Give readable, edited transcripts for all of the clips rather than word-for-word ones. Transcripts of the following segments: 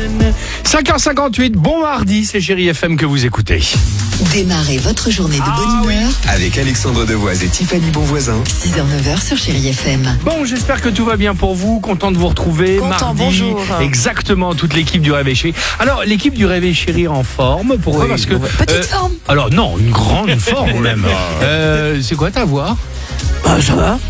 5h58, bon mardi, c'est Chérie FM que vous écoutez. Démarrez votre journée de bonne humeur avec Alexandre Devoise et Tiffany Bonvoisin. 6h-9h sur Chérie FM. Bon, j'espère que tout va bien pour vous, content de vous retrouver. Content, mardi, bonjour. Exactement, toute l'équipe du Réveil Chéri. Alors, l'équipe du Réveil Chéri en forme, pourquoi? Oui, Parce que petite forme. Alors non, une grande forme même. C'est quoi ta voix? Ça va.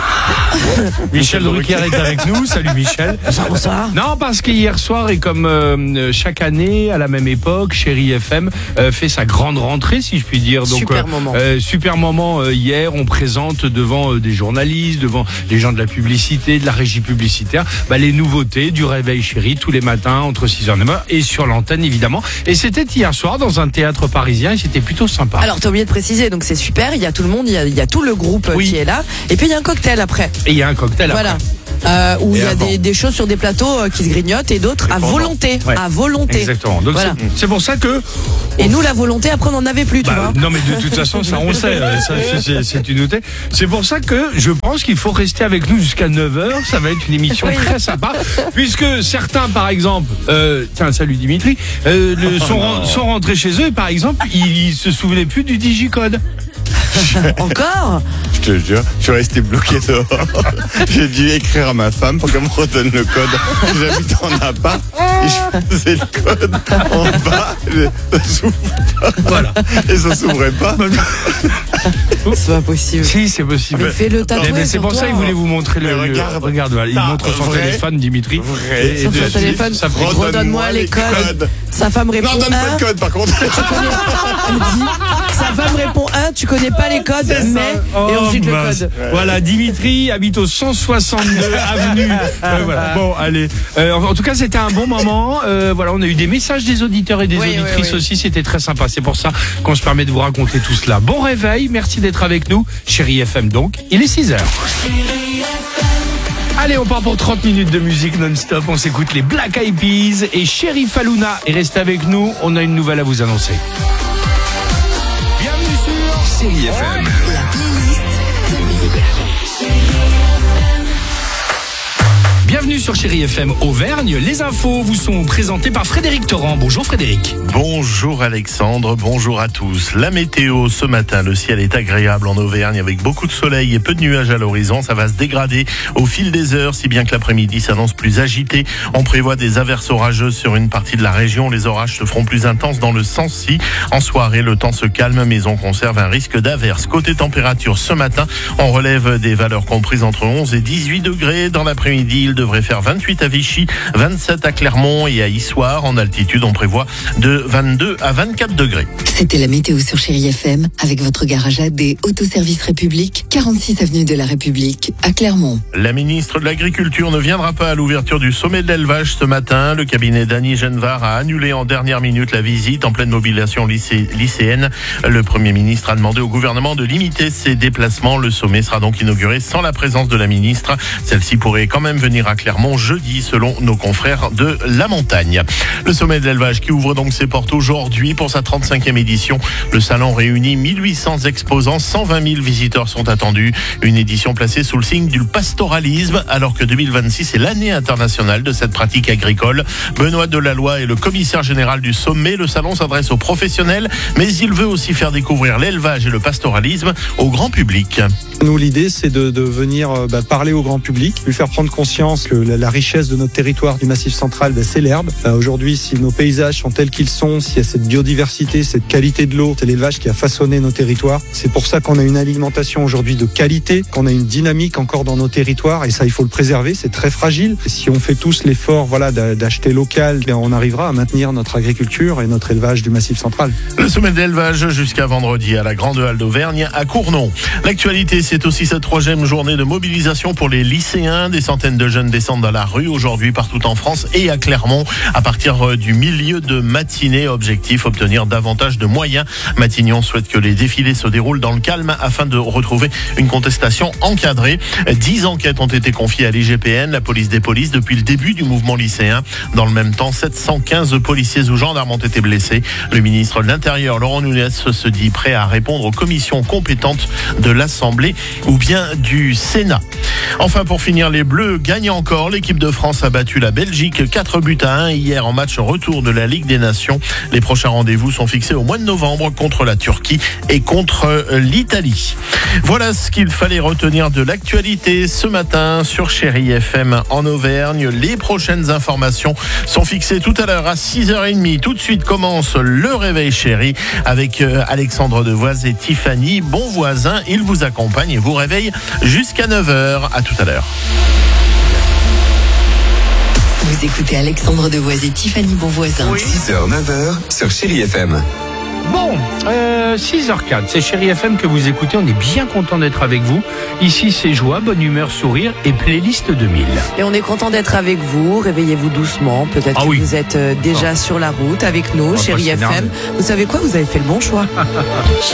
Michel Drucker est avec nous. Salut Michel. Bonsoir. Non, parce qu'hier soir, et comme chaque année, à la même époque, Chérie FM fait sa grande rentrée, si je puis dire. Donc, Super moment. Super moment hier. On présente devant des journalistes, devant les gens de la publicité, de la régie publicitaire, les nouveautés du Réveil Chéri tous les matins entre 6h et 9h et sur l'antenne évidemment. Et c'était hier soir dans un théâtre parisien et c'était plutôt sympa. Alors, t'as oublié de préciser, donc c'est super. Il y a tout le monde, il y a tout le groupe Oui. qui est là. Et puis il y a un cocktail après. Et il y a un cocktail Voilà. après. Où Et il y a avant. des choses sur des plateaux qui se grignotent et d'autres à volonté. Ouais. À volonté. Exactement. Donc Voilà. c'est pour ça que Et nous, la volonté, après, on n'en avait plus, tu vois. non mais de toute façon ça on sait, c'est une nouveauté. C'est pour ça que je pense qu'il faut rester avec nous jusqu'à 9h, ça va être une émission Oui. très sympa, puisque certains par exemple, tiens salut Dimitri, sont rentrés chez eux et par exemple ils se souvenaient plus du digicode. Encore. Je te jure, je suis resté bloqué dehors. J'ai dû écrire à ma femme pour qu'elle me redonne le code. J'habite en appart et je faisais le code en bas. Ça s'ouvre pas. Voilà. Et ça s'ouvrait pas. C'est pas possible. Si c'est possible. Mais fais-le tatouer. Mais c'est pour ça qu'il voulait vous montrer le. Mais regarde. Voilà, il montre son Vrai. téléphone Dimitri. Vrai. Et Sur son dessus, téléphone, ça fait- redonne-moi les codes. Sa femme répond Non, donne pas 1. de code par contre. Elle dit, sa femme répond 1, tu connais pas les codes, C'est ça. mais. Et Oh, ensuite le mince. code. Voilà, Dimitri habite au 162 avenue. Voilà. Bon, allez. En tout cas, c'était un bon moment. Voilà, on a eu des messages des auditeurs et des Oui, auditrices oui. aussi. C'était très sympa. C'est pour ça qu'on se permet de vous raconter tout cela. Bon réveil. Merci d'être avec nous. Chérie FM donc. Il est 6h. Allez, on part pour 30 minutes de musique non-stop. On s'écoute les Black Eyed Peas et Chérie Fallouna. Et restez avec nous. On a une nouvelle à vous annoncer. Bienvenue sur Chérie FM. La playlist Bienvenue sur Chérie FM Auvergne. Les infos vous sont présentées par Frédéric Torrent. Bonjour Frédéric. Bonjour Alexandre, bonjour à tous. La météo ce matin, le ciel est agréable en Auvergne avec beaucoup de soleil et peu de nuages à l'horizon. Ça va se dégrader au fil des heures, si bien que l'après-midi s'annonce plus agité. On prévoit des averses orageuses sur une partie de la région. Les orages se feront plus intenses dans le Sancy. En soirée, le temps se calme, mais on conserve un risque d'averse. Côté température, ce matin, on relève des valeurs comprises entre 11 et 18 degrés. Dans l'après-midi, il devrait faire 28 à Vichy, 27 à Clermont et à Issoire. En altitude, on prévoit de 22 à 24 degrés. C'était la météo sur Chérie FM avec votre garage AD Autoservice République, 46 avenue de la République à Clermont. La ministre de l'Agriculture ne viendra pas à l'ouverture du sommet de l'élevage ce matin. Le cabinet d'Annie Genevard a annulé en dernière minute la visite en pleine mobilisation lycéenne. Le Premier ministre a demandé au gouvernement de limiter ses déplacements. Le sommet sera donc inauguré sans la présence de la ministre. Celle-ci pourrait quand même venir à Clermont jeudi selon nos confrères de La Montagne. Le sommet de l'élevage qui ouvre donc ses portes aujourd'hui pour sa 35e édition. Le salon réunit 1800 exposants, 120 000 visiteurs sont attendus. Une édition placée sous le signe du pastoralisme alors que 2026 est l'année internationale de cette pratique agricole. Benoît Delalloy est le commissaire général du sommet. Le salon s'adresse aux professionnels mais il veut aussi faire découvrir l'élevage et le pastoralisme au grand public. Nous, l'idée, c'est de venir parler au grand public, lui faire prendre conscience que la richesse de notre territoire du Massif central, c'est l'herbe. Aujourd'hui, si nos paysages sont tels qu'ils sont, s'il y a cette biodiversité, cette qualité de l'eau, c'est l'élevage qui a façonné nos territoires. C'est pour ça qu'on a une alimentation aujourd'hui de qualité, qu'on a une dynamique encore dans nos territoires, et ça, il faut le préserver. C'est très fragile. Et si on fait tous l'effort, d'acheter local, on arrivera à maintenir notre agriculture et notre élevage du Massif central. Le sommet de l'élevage jusqu'à vendredi à la Grande Halle d'Auvergne à Cournon. L'actualité, c'est aussi cette 3e journée de mobilisation pour les lycéens. Des centaines de jeunes descendent dans la rue aujourd'hui partout en France et à Clermont à partir du milieu de matinée. Objectif, obtenir davantage de moyens. Matignon souhaite que les défilés se déroulent dans le calme afin de retrouver une contestation encadrée. 10 enquêtes ont été confiées à l'IGPN, la police des polices, depuis le début du mouvement lycéen. Dans le même temps, 715 policiers ou gendarmes ont été blessés. Le ministre de l'Intérieur, Laurent Nunez, se dit prêt à répondre aux commissions compétentes de l'Assemblée ou bien du Sénat. Enfin, pour finir, les Bleus gagnent encore sport, l'équipe de France a battu la Belgique 4-1 hier en match retour de la Ligue des Nations. Les prochains rendez-vous sont fixés au mois de novembre contre la Turquie et contre l'Italie. Voilà ce qu'il fallait retenir de l'actualité ce matin sur Chérie FM en Auvergne. Les prochaines informations sont fixées tout à l'heure à 6h30. Tout de suite commence le Réveil Chérie avec Alexandre Devoise et Tiffany Bonvoisin. Ils vous accompagnent et vous réveillent jusqu'à 9h. À tout à l'heure. Vous écoutez Alexandre Devoise et Tiffany Bonvoisin. 6h, 9h sur Chérie FM. Bon, 6h04, c'est Chérie FM que vous écoutez. On est bien content d'être avec vous. Ici, c'est joie, bonne humeur, sourire et playlist 2000. Et on est content d'être avec vous. Réveillez-vous doucement. Peut-être que vous êtes déjà sur la route avec nous, Chérie FM. Vous savez quoi? Vous avez fait le bon choix.